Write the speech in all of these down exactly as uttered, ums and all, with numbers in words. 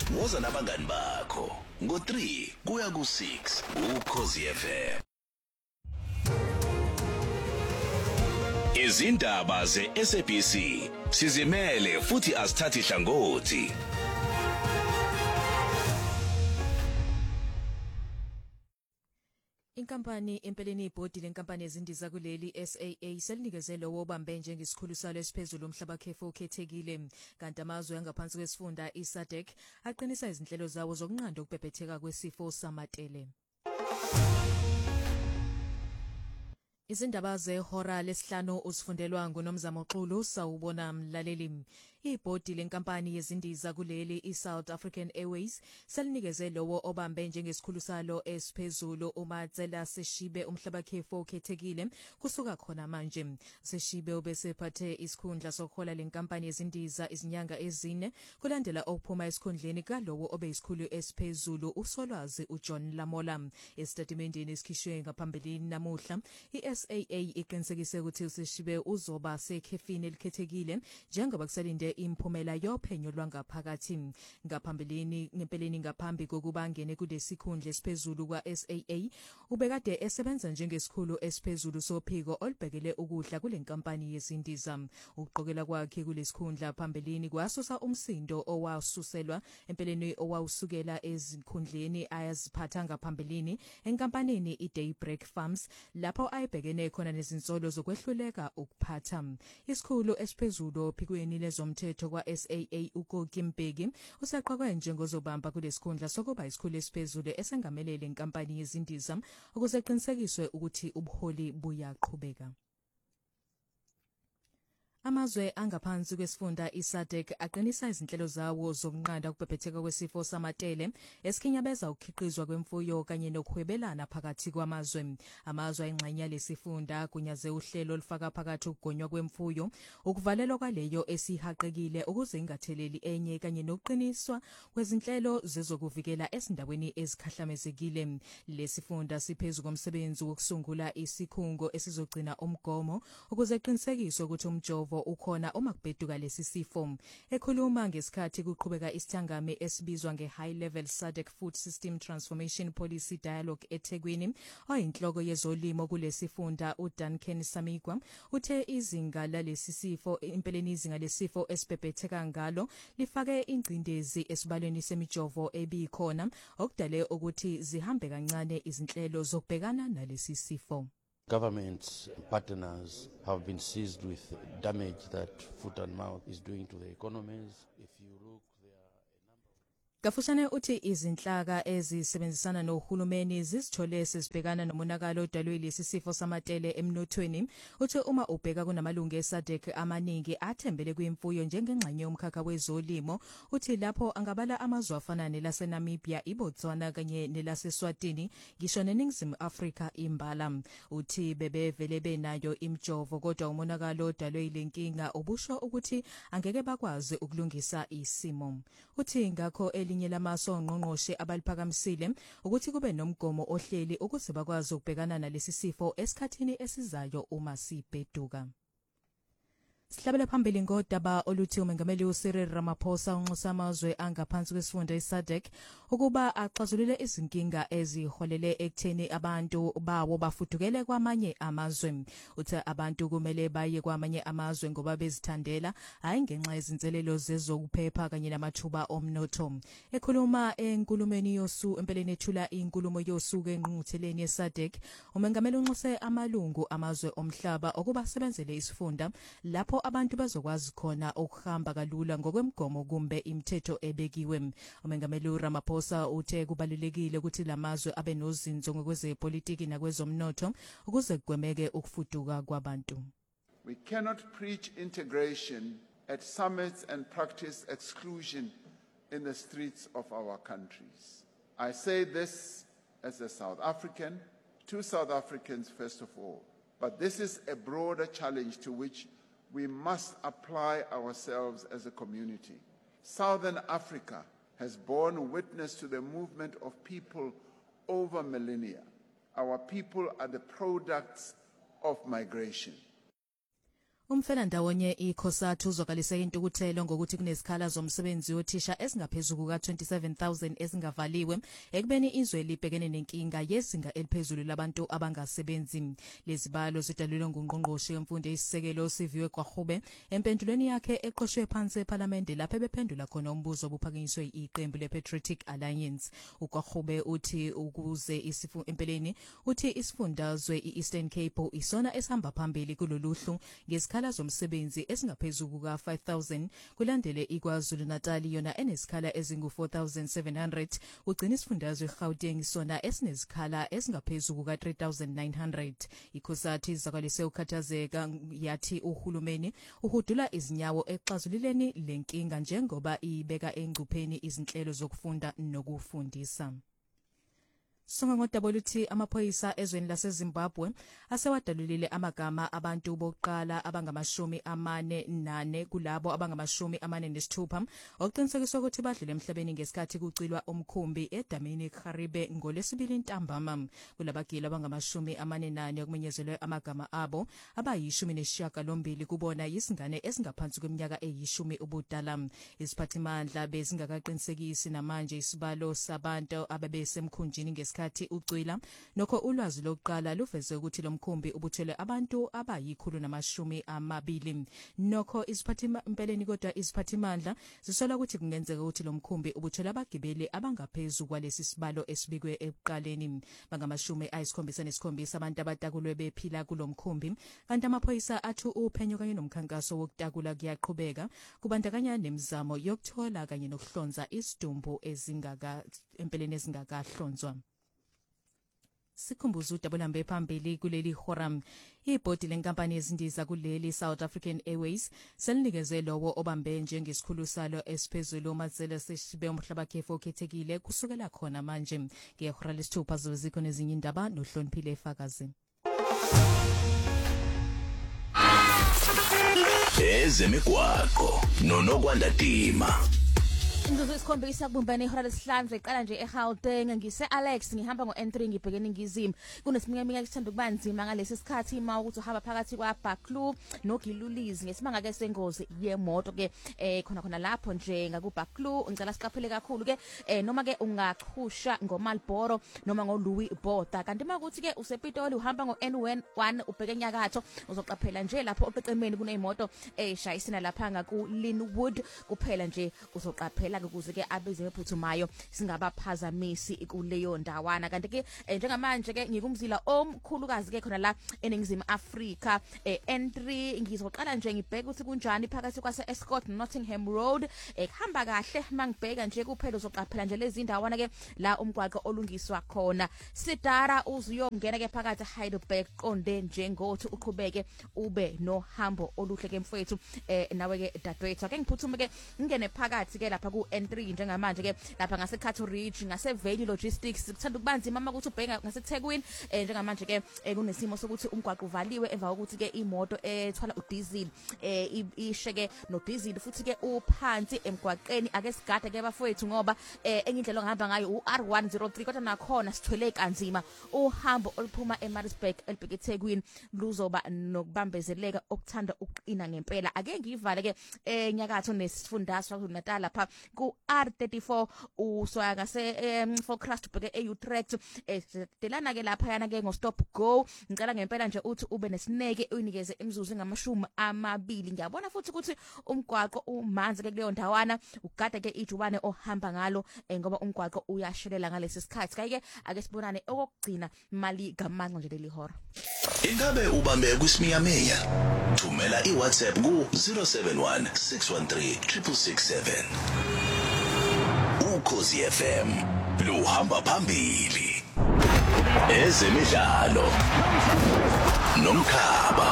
woza nabangani bakho ngo three kuya ku six uKhosi F M. Izindaba ze-S A B C sizimele futhi asithathi hlangothi. Inkampani empeleni ibhodi lenkampani ezindiza kuleli S A A selinikeze lowo obambe njengesikhulu salo esiphezulu umhlaba khefu okhethekile kanti amazwe angaphansi kwesifunda iSADC aqinisa izinhlelo zawo zokunqanda ukubhebhetheka kwesifo samatele. Izindaba zehora lesihlanu usifundelwa nguNomzamo Xulu sawubona mlaleli. Ibhodi lenkampani yezindiza kuleli iSouth African Airways selinikeze lowo obambe njengesikhulu salo esiphezulu uMatsela Seshibe umhlaba khefu okhethekile kusuka khona manje. Seshibe ubesephathe isikhundla sokuhola lenkampani yezindiza izinyanga ezine kulandela okuphuma esikhundleni kalowo obeyisikhulu esiphezulu uSolwazi uJohn Lamola. Esitatimendeni esikhishwe ngaphambilini namuhla i-S A A iqinisekise ukuthi uSeshibe uzoba sekhefini elikhethekile njengoba kusalinde imphumela yophenyo lwangaphakathi. Ngaphambilini ngempeleni ngaphambi kokuba ngene kulesikhundla esiphezulu kwa-S A A ubekade esebenza njengesikhulu esiphezulu sophiko olubhekele ukudla kule nkampani yezindiza. Ukuqokela kwakhe kulesikhundla phambilini kwasusa umsindo owasuselwa empeleni owawusukela ezikhundleni ayaziphatha ngaphambilini enkampanini iDaybreak Farms lapho ayebhekene khona nezinsolo zokwehluleka ukuphatha. Isikhulu esiphezulu ophikweni lezomthetho kwa-S A A uKoki Mbeki usaqokwe njengozobamba kulesikhundla sokuba isikhulu esiphezulu esengamelele inkampani yezindiza ukuze qinisekiswe ukuthi ubuholi buyaqhubeka. Amazwe angaphansi kwesifunda iSADC aqinisa izinhlelo zawo zokunqanda ukubhebhetheka kwesifo samatele esikhinyabeza ukukhiqizwa kwemfuyo kanye nokuhwebelana phakathi kwamazwe. Amazwe ayingxenye lesifunda kunyaze uhlelo olufaka phakathi ukugonywa kwemfuyo, ukuvalelwa kwaleyo esihaqekile ukuze ingatheleli enye kanye nokuqiniswa kwezinhlelo zezokuvikela ezindaweni ezikhahlamezekile. Lesifunda siphezulu komsebenzi wokusungula isikhungo esizogcina umgomo ukuze qinisekiswe ukuthi umjovo ukhona uma kubheduka lesi sifo. Ekhuluma ngesikhathi kuqhubeka isithangami esibizwa nge-High Level SADC Food System Transformation Policy Dialogue eThekwini oyinhloko yezolimo kulesifunda uDuncan Samigwa uthe izinga lalesi sifo impeleni izinga lesifo esibhebhetheka ngalo lifake ingcindezi esibalweni semijovo ebikhona okudale ukuthi zihambe kancane izinhlelo zokubhekana nalesi sifo. Governments, partners have been seized with damage that foot and mouth is doing to the economies. If you look, there are a number of Kafushane uthi izinhlaka ezisebenzisana nohulumeni zisithole sezibhekana nomonakalo odalwe lesi sifo samatele emnothweni. Uthi uma ubheka kunamalungu eSADC amaningi athembele kwimfuyo njengengxenye yomkhakha wezolimo, uthi lapho angabala amazwe afana nelaseNamibia, iBotswana kanye nelaseSwatini ngisho neNingizimu Afrika imbala. Uthi bebevele benayo imjovo kodwa umonakalo odalwe ilenkinga ubusho ukuthi angeke bakwazi ukulungisa isimo. Uthi ngakho elinye lamaso ngqongqoshe abaliphakamisile ukuthi kube nomgomo ohleli ukuze bakwazi ukubhekana nalesi sifo esikhathini esizayo uma sibheduka. Sihlabela phambili ngodaba oluthi umengameli uCyril Ramaphosa unxusa amazwe angaphansi kwesifunda iSADC ukuba axazulule izinkinga eziholele ekutheni abantu bawo bafudukele kwamanye amazwe. Uthe abantu kumele baye kwamanye amazwe ngoba bezithandela hayi ngenxa yezinselelo zezokuphepha kanye namathuba omnotho. Ekhuluma enkulumeni yosu empeleni ethula inkulumo yosuku engqungqutheleni yeSADC, umengameli unxuse amalungu amazwe omhlaba okuba sebenzele isifunda lapho abantu bazokwazi khona ukuhamba kalula ngokwemgomo kumbe imithetho ebekiwe. Umengameli Ramaphosa uthe kubalulekile ukuthi lamazwe abe nozinzo ngokwezepolitiki nakwezomnotho ukuze kugwemeke ukufuduka kwabantu. We cannot preach integration at summits and practice exclusion in the streets of our countries. I say this as a South African, to South Africans first of all, but this is a broader challenge to which we must apply ourselves as a community. Southern Africa has borne witness to the movement of people over millennia. Our people are the products of migration. Umfela ndawonye ikhosathu uzokalise intukuthelo ngokuthi kunezikhala zomsebenzi wothisha esingaphezulu kuka twenty-seven thousand ezingavaliwe ekubeni izwe libhekene nenkinga yezinga eliphezulu labantu abangasebenzi. Lezibalo zidalulwe ngungqongqoshe wemfundo eyisisekelo Siviwe Gwarube empendulweni yakhe eqoshwe phansi eParliament lapho bephendula khona umbuzo obuphakanyiswe iqembu lePatriotic Alliance. uGwarube uthi ukuze isifu empeleni uthi isifundazwe iEastern Cape isona esihamba phambili kuloluhlu ngesikhala zomsebenzi esingaphezulu kuka five thousand kulandele iKwaZulu Natal yona enesikhala ezingu four thousand seven hundred. Ugcina isifundazwe iGauteng sona esinezikhala esingaphezulu kuka three thousand nine hundred. Ikhosati izakwalise ukhathazeka yathi uhulumeni uhudula izinyawo exazulileni lenkinga njengoba ibeka engcupheni izinhlelo zokufunda nokufundisa. Songa ngodaba luthi amaphoyisa ezweni laseZimbabwe asewadalulile amagama abantu bokuqala abangamashumi amane nane kulabo abangamashumi amane nesithupha okuqinisekiswa ukuthi badlule emhlabeni ngesikhathi kucilwa umkhumbi eDamini Kharibe ngolesibili ntambama. Kulabagila abangamashumi amane nane okumenyezelwe amagama abo abayishumi nesishiyagalombili kubona yisingane esingaphansi kweminyaka eyishumi ubudala. Isiphathimandla bezingakaqinisekisi namanje isibalo sabantu ababesemkhunjini ngesikhathi ucwila nokho ulwazi lokuqala luveze ukuthi lo mkhumbi ubuthele abantu abayikhulu namashumi amabili. Nokho isiphathimandla kodwa isiphathimandla zisola ukuthi kungenzeka ukuthi lo mkhumbi ubuthele abagibeli abangaphezulu kwalesi sibalo esibikwe ekuqaleni. Bangamashumi ayisikhombisa nesikhombisa abantu abatakulwe bephila kulo mkhumbi kanti amaphoyisa athu uphenyo kanye nomkhankaso wokutakula kuyaqhubeka kubandakanya nemizamo yokuthola kanye nokuhlonza isidumbu ezingaka empeleni ezingakahlonzwa. Sikhumbuza udabulambe phambili kuleli horam ibhodi lenkampani yezindiza kuleli South African Airways selinikeze lowo obambe njengesikhulu salo esiphezulu uMazela Seshibe umhlaba khefu okhethekile kusukela khona manje. Ngehora lesithupha zozikho nezinye indaba nohloniphile efakazi. Ezemigwaqo nonokwanda dima. Induzo isikhombisa kubumbane ihora lesihlanu eqala nje eGauteng ngise Alex ngihamba ngo N three ngibhekene ngizima kunesiminyaminya esithanda kuba nzima ngalesi sikhathi ima ukuthi uhamba phakathi kwa Baklu noGilulizi ngesimanga ke sengozi yemoto ke eh khona khona lapho nje ngaku Baklu ngicela siqaphele kakhulu ke eh noma ke ungaqhusha ngoMalboro noma ngoLouis Botha kanti makuthi ke usePitoli uhamba ngo N one ubheke nyakatho uzoqaphela nje lapho oqeqemeni kuneyimoto eshayisina lapha ngaku Linwood kuphela nje uzoqaphela ukuze ke abeze ephuthumayo singabaphazamisi kuleyo ndawana kanti ke njengamanje ke ngikumzila omkhulukazi ke khona la eningizimu Afrika N three ngizoqala nje ngibheke ukuthi kunjani phakathi kwase Escort Nottingham Road ehamba kahle mangibheka nje kuphela uzoqaphela nje lezi ndawana ke la umgwaqo olungiswa khona Sidara uzuyongena ke phakathi Heidelberg qonde njengothi uqhubeke ube nohambo oluhle ke mfowethu nawe ke dadwethu ake ngiphuthume ke ngene phakathi ke lapha ku N three njengamanje ke lapha ngase Cato Ridge ngase Valley Logistics kuthanda ukubanzima uma kuthi ubheka ngase Thekwini njengamanje ke kunesimo sokuthi umgwaqo uvaliwe emva kokuthi ke imoto ethwala udiesel isheke no diesel futhi ke uphansi emgwaqeni ake sigade ke bafowethu ngoba enye indlela ongahamba ngayo u R one oh three kodwa nakhona sithwele kanzima uhambo oluphuma eMaritzburg elibheke eThekwini luzoba nokubambezeleka okuthanda ukuqina ngempela ake ngivale ke enyakatho nesifundazwe kwaZulu-Natal lapha ku R thirty-four usoya ngase Forecrest ubheke eUtrecht delana ke lapha yana ke ngo stop go ngicela ngempela nje uthi ube nesineke uyinikeze imizuzu ngamashumi amabili ngiyabona futhi ukuthi umgwaqo umanzi ke kuleyo ndawana ugada ke ijubane ohamba ngalo ngoba umgwaqo uyashelela ngalesi sikhathi kayike ake sibonane okugcina mali gamanqo nje leli hora. Ingabe ubambe kusiminyaminya thumela iWhatsApp ku zero seven one six one three six six seven. Ukhozi F M luhamba phambili ezemidlalo nomkhaba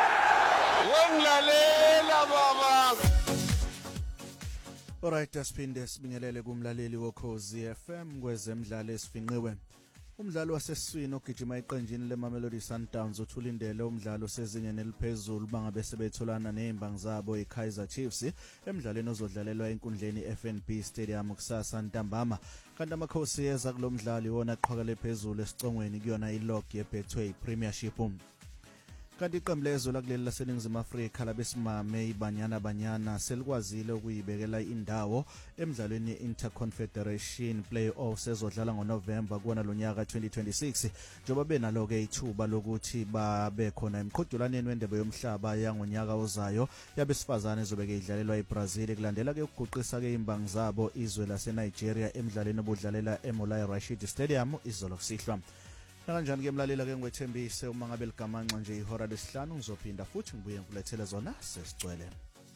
womlalela baba. Alright, asiphinde sibingelele kumlaleli wokhozi F M kwezemidlalo esifinqiwe. Umdlalo wasesiswini ogijima iqenjini leMamelodi Sundowns uthulindele umdlalo sezingeni eliphezulu bangabe sebetholana nezimbangi zabo eKaizer Chiefs emidlalweni ozodlalelwa enkundleni F N B Stadium kusasa ntambama. Kanti amakhosi yeza kulomdlalo iwona aqhakale phezulu esicongweni kuyona ilog yeBetway Premiership. kanti iqembu lezwe lakuleli laseningizimu Afrika labesimame iBanyana Banyana selikwazile ukuyibekela indawo emidlalweni ye-Interconfederation Playoffs ezodlala ngoNovember kuona lonyaka twenty twenty-six njengoba benalo ke ithuba lokuthi babe khona emqhudelaneni wendebe yomhlaba yangonyaka ozayo yabesifazane ezobeke idlalelwa eBrazil kulandela ke ukuguqisa ke imbangi zabo izwe laseNigeria emidlalweni obudlalela eMolai Rashid Stadium izolo kusihlwa. Kanjani ke mlalela ke ngwethembise uma ngabe ligamanxa nje ihora lesihlanu ngizophinda futhi ngibuye ngilethele zona sesicwele.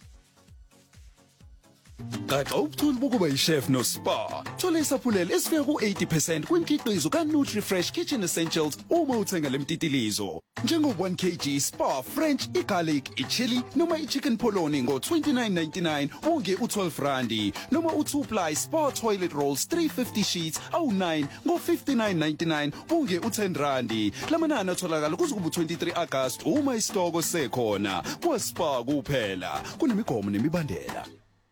Qaqa ubuthuli bokuba yishef no spa. Thola isaphulelo esifika ku eighty percent kwimkhiqizo kaNutriFresh Kitchen Essentials uma uthenga lemtitilizo. Njengo one kilogram spa French, igarlic, ichili noma ichicken polony ngo twenty-nine ninety-nine unge u twelve randi noma u two ply spa toilet rolls three fifty sheets awu nine ngo fifty-nine ninety-nine unge u ten randi. Lamanani atholakala kuzokuba twenty-three August uma isitoko sekhona. Kwa spa kuphela kunemigomo nemibandela.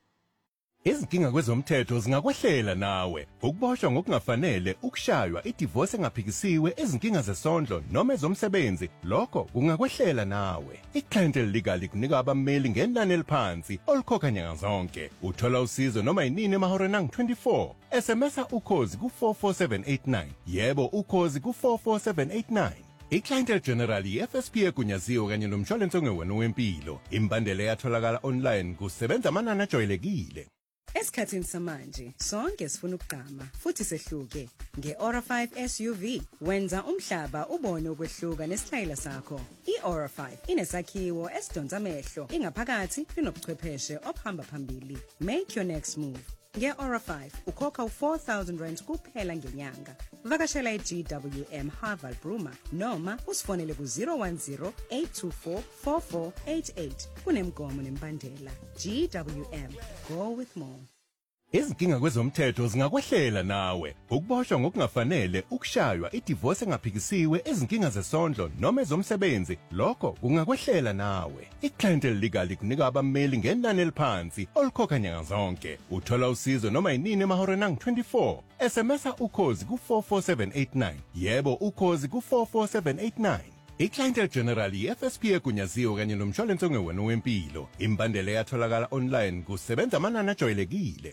Izinkinga kwezomthetho zingakwehlela nawe. Ukuboshwa ngokungafanele, ukushaywa, idivorce engaphikisiwe, izinkinga zesondlo noma ezomsebenzi, lokho kungakwehlela nawe. iClientele Legal kunika abameli ngenani eliphansi olukhokha nyanga zonke. Uthola usizo noma yinini emahoreni angu twenty-four. S M S ukhozi ku four four seven eight nine. Yebo ukhozi ku four four seven eight nine. iClientele General yi-F S P egunyaziwe kanye nomshwalense ongewena wempilo. Imbandela yatholakala online kusebenza amanani ajwayelekile. Esikhathini samanje sonke sifuna ukugqama futhi sehluke nge-Aura five S U V wenza umhlaba ubone ukwehluka nesitayela sakho. I-Aura five inesakhiwo esidonsa amehlo, ingaphakathi inobuchwepheshe obuhamba phambili. Make your next move. Nge-Aura five ukhokha u four thousand rand kuphela ngenyanga. Vakashela i-G W M Harval Bruma noma usifonele ku zero one zero eight two four four four eight eight. Kunemgomo nembandela. G W M, go with more. Izinkinga kwezomthetho zingakwehlela nawe. Ukuboshwa ngokungafanele, ukushaywa, idivorce engaphikisiwe, izinkinga zesondlo noma ezomsebenzi, lokho kungakwehlela nawe. iClientele Legal kunika abameli ngenani eliphansi olukhokha nyanga zonke. Uthola usizo noma yinini emahoreni angu twenty-four. S M S ukhozi ku four four seven eight nine. Yebo ukhozi ku four four seven eight nine. iClientele General yi-F S P egunyaziwe kanye nomshwalense ongewena wempilo. Imbandela yatholakala online kusebenza amanani ajwayelekile.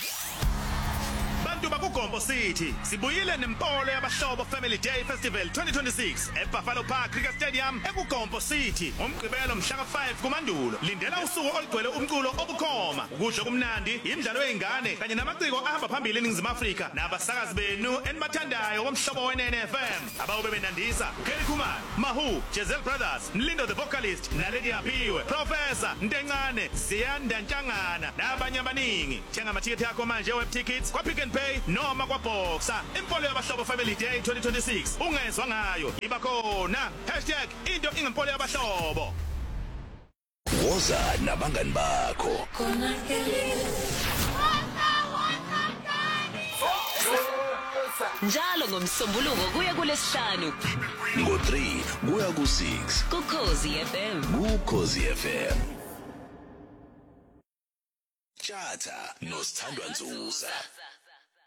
Bantu bakuGombo City sibuyile nempolo yabahlobo Family Day Festival twenty twenty-six eBuffalo Park Cricket Stadium eKugombo City ngomgqibelo mhla ka five kuMandulo. Lindela usuku olugcwele umculo obukhoma, ukudla kumnandi, imidlalo yeingane kanye namaciko ahamba phambili eNingizimu Afrika nabasakazi benu enibathandayo bomhlobo we-N F M. Abawube benandisa uKelly Khumalo, Mahu, Giselle Brothers, Mlindo the vocalist, Naledi Aphiwe, Professor Ndencane, Ziyanda Ntshangana nabanye abaningi. Thenga amathiketi akho manje web tickets kwa Pick and Pay noma kwa Boxer. Impolo yabahlobo Family Day twenty twenty-six ungezwa ngayo iba khona hashtag into ingempolo yabahlobo. Woza nabangani bakho njalo ngomsombuluko kuya kulesihlanu ngo three kuya ku six kuKhosi F M kuKhosi F M. Chatha noSithandwa Nzuza.